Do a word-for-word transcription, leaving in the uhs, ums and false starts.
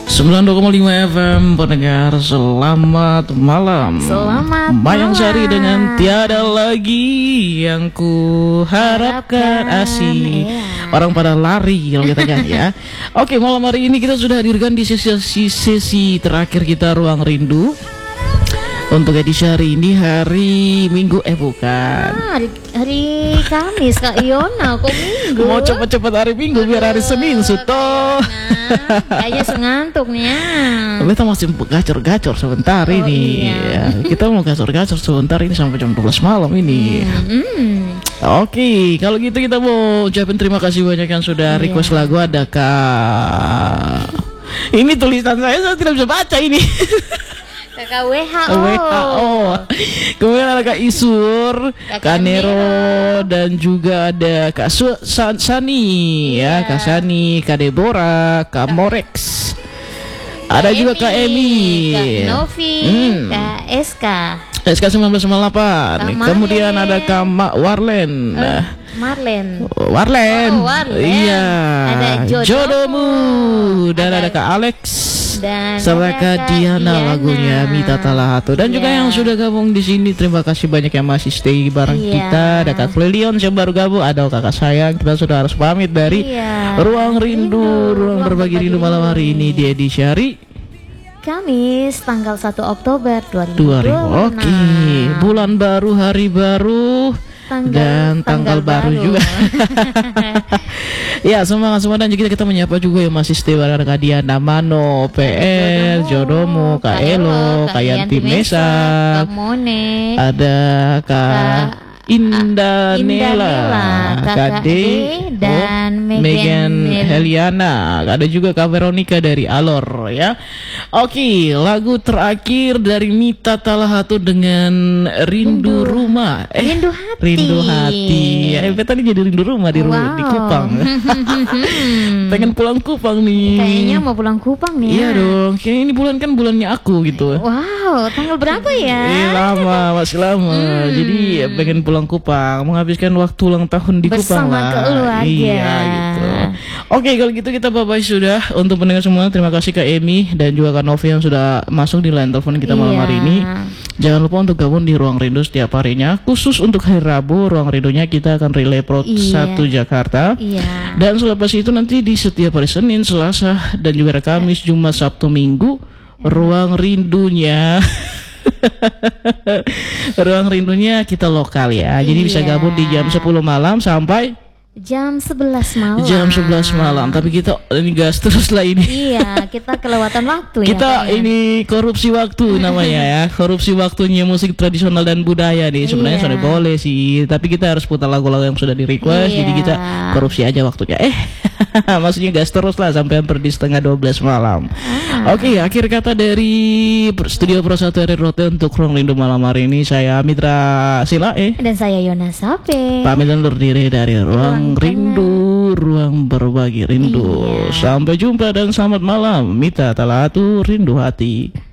sembilan puluh dua koma lima F M pendengar, selamat malam. Selamat Mayang malam. Sari dengan Tiada Lagi Yang Ku Harapkan. Asik. Iya. Orang pada lari kalau kita kan ya. Oke, malam hari ini kita sudah hadirkan di sesi, sesi terakhir kita Ruang Rindu. Untuk edisi hari ini hari Minggu, eh bukan Ah, hari, hari Kamis Kak Iona, kok Minggu? Mau cepet-cepet hari Minggu. Aduh, biar hari Senin Suto. Kayaknya sengantuk nih ya. Kita masih gacor-gacor sebentar Oh, ini iya. ya. Kita mau gacor-gacor sebentar ini sampai jam dua belas malam ini. Hmm. Oke, kalau gitu kita mau ucapin terima kasih banyak yang sudah request Iya. lagu. Ada Kak, ini tulisan saya saya tidak bisa baca ini. Kakak W H O. W H O. Kemudian ada Kak Isur, Kak Kak Nero, Nero. dan juga ada Kak Su San Sani, ya, Iya. Kak Sani, Kak Deborah, Kak Morex. Ada juga Kak Emi, Kak Novi, Hmm. Kak S K, S K sembilan belas sembilan puluh delapan. Kak Kemudian Marlen. ada Kak Mak Warlen. Eh, Marlen. Warlen. Oh, Warlen. Iya. Ada Jodohmu. Jodohmu. Dan ada, Ada Kak Alex. Dan serta ada Kak Kak Diana Diana. lagunya Mita Talahatu. Dan juga Iya. yang sudah gabung di sini, terima kasih banyak yang masih stay bareng Iya. kita. Ada Kak Lilion yang baru gabung, ada Kakak sayang. Kita sudah harus pamit dari Iya. Ruang Rindu, Ruang Berbagi Rindu malam hari ini di edisi hari Kamis tanggal satu Oktober dua ribu dua dua ribu. puluh enam. Oke, bulan baru, hari baru. Tanggal- dan tanggal, tanggal baru, baru. juga. Ya, semangat semua. Dan juga kita menyapa juga yang masih stay bareng Kak Diana Mano, P L, Jodohmu, Kak Elo, Kak Yanti Mesa, Kak Mone, ada Kak Indah Indah Nela, Nela, Kak D, Kakak D, dan oh, Megan Megan Nel- Heliana. Ada juga Kak Veronica dari Alor ya. Oke, lagu terakhir dari Mita Talahatu dengan Rindu, Rindu. Rumah. Eh, Rindu Hati. Rindu Hati. Eh, tadi jadi rindu rumah di rumah di Wow. Kupang. Pengen pulang Kupang nih. Kayaknya mau pulang Kupang nih. Iya ya. dong. Kayaknya ini bulan kan bulannya aku gitu. Wow, tanggal berapa ya? Eh, lama, masih lama. Hmm. Jadi ya, pengen pulang Kupang, menghabiskan waktu ulang tahun di Kupang Bersama lah. keluarga. Iya gitu. Oke, kalau gitu kita bye-bye sudah. Untuk pendengar semua, terima kasih Kak Emi dan juga Kak Novi yang sudah masuk di line telepon kita malam Iya. hari ini. Jangan lupa untuk gabung di Ruang Rindu setiap harinya. Khusus untuk hari Rabu, Ruang Rindunya kita akan relay Pro Iya. satu Jakarta. Iya. Dan selepas itu nanti di setiap hari Senin, Selasa, dan juga hari Kamis, Jumat, Sabtu, Minggu, Ruang Rindunya Ruang Rindunya kita lokal ya. Jadi bisa Iya. gabung di jam sepuluh malam sampai Jam sebelas malam. jam sebelas malam. Tapi kita ini gas terus lah ini. Iya, kita kelewatan waktu ya. Kita kayaknya. ini korupsi waktu namanya ya. Korupsi waktunya musik tradisional dan budaya nih. Sebenarnya Iya. sudah boleh sih, tapi kita harus putar lagu-lagu yang sudah di request. Iya. Jadi kita korupsi aja waktunya. Eh, maksudnya gas terus lah sampai hampir di setengah dua belas malam. Ah. Oke, akhir kata dari Studio Pro satu R R Rote untuk Ruang Rindu malam hari ini. Saya Mitra Silae. Dan saya Yona Sape. Pamit undur diri dari Ruang Ruang Rindu, Ruang Berbagi Rindu. Iya. Sampai jumpa dan selamat malam. Mita Talahatu, Rindu Hati.